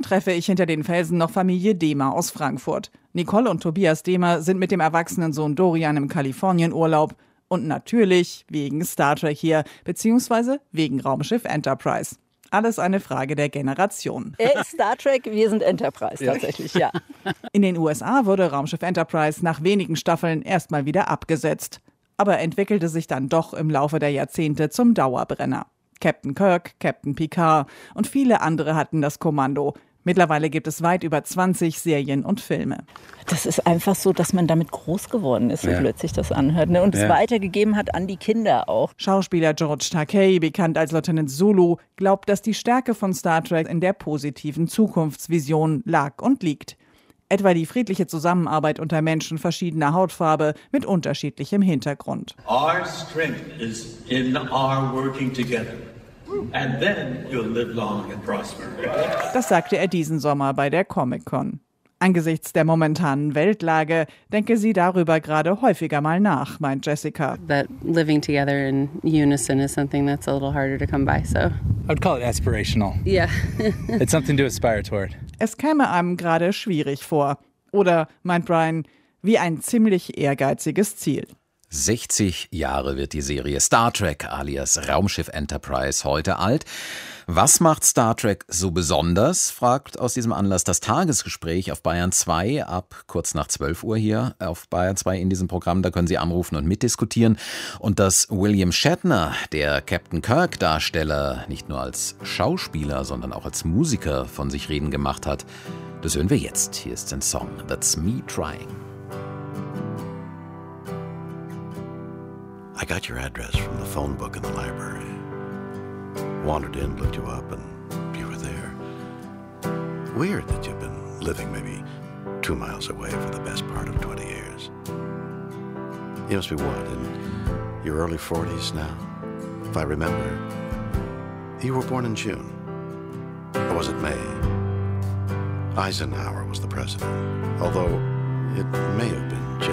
treffe ich hinter den Felsen noch Familie Dehmer aus Frankfurt. Nicole und Tobias Dehmer sind mit dem erwachsenen Sohn Dorian im Kalifornienurlaub. Und natürlich wegen Star Trek hier, beziehungsweise wegen Raumschiff Enterprise. Alles eine Frage der Generation. Er ist Star Trek, wir sind Enterprise tatsächlich, ja. In den USA wurde Raumschiff Enterprise nach wenigen Staffeln erstmal wieder abgesetzt. Aber entwickelte sich dann doch im Laufe der Jahrzehnte zum Dauerbrenner. Captain Kirk, Captain Picard und viele andere hatten das Kommando. Mittlerweile gibt es weit über 20 Serien und Filme. Das ist einfach so, dass man damit groß geworden ist, so plötzlich das anhört. Ne? Und es weitergegeben hat an die Kinder auch. Schauspieler George Takei, bekannt als Lieutenant Zulu, glaubt, dass die Stärke von Star Trek in der positiven Zukunftsvision lag und liegt. Etwa die friedliche Zusammenarbeit unter Menschen verschiedener Hautfarbe mit unterschiedlichem Hintergrund. Our strength is in our working together. And then you'll live long and prosper. Das sagte er diesen Sommer bei der Comic-Con. Angesichts der momentanen Weltlage denke sie darüber gerade häufiger mal nach, meint Jessica. That living together in unison is something that's a little harder to come by, so. I'd call it aspirational. Yeah. It's something to aspire toward. Es käme einem gerade schwierig vor. Oder, meint Brian, wie ein ziemlich ehrgeiziges Ziel. 60 Jahre wird die Serie Star Trek alias Raumschiff Enterprise heute alt. Was macht Star Trek so besonders, fragt aus diesem Anlass das Tagesgespräch auf Bayern 2 ab kurz nach 12 Uhr hier auf Bayern 2 in diesem Programm. Da können Sie anrufen und mitdiskutieren. Und dass William Shatner, der Captain Kirk-Darsteller, nicht nur als Schauspieler, sondern auch als Musiker von sich reden gemacht hat, das hören wir jetzt. Hier ist sein Song That's Me Trying. I got your address from the phone book in the library. Wandered in, looked you up, and you were there. Weird that you've been living maybe 2 miles away for the best part of 20 years. You must be what, in your early 40s now? If I remember, you were born in June. Or was it May? Eisenhower was the president, although it may have been